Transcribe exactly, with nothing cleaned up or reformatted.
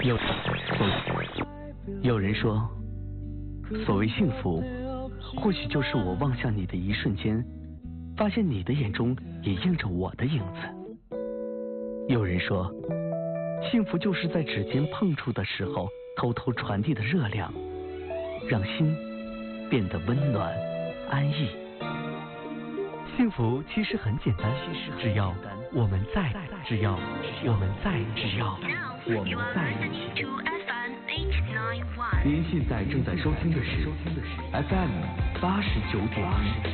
有有人说，所谓幸福，或许就是我望向你的一瞬间，发现你的眼中也映着我的影子。有人说，幸福就是在指尖碰触的时候，偷偷传递的热量，让心变得温暖安逸。幸福其实很简单，只要我们在，只要我们在，只要我们在一起。您现在正在收听的是 F M 八十九点一。